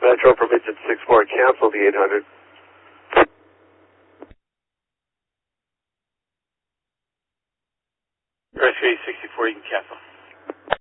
Metro for Midget 64, cancel the 800. Rescue 64, you can cancel.